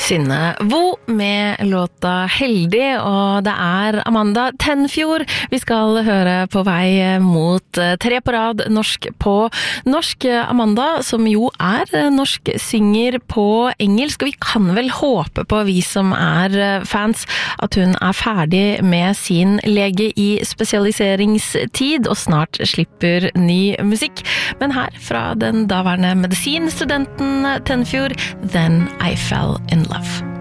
Synne Vo med låta Heldig, og det Amanda Tenfjord vi skal høre på vei mot 3 på rad norsk på norsk. Amanda, som jo norsk, synger på engelsk, og vi kan vel håpe på, vi som fans, at hun ferdig med sin lege i spesialiseringstid, og snart slipper ny musikk. Men her, fra den daværende medisinstudenten Tenfjord, Then I Fell in Love.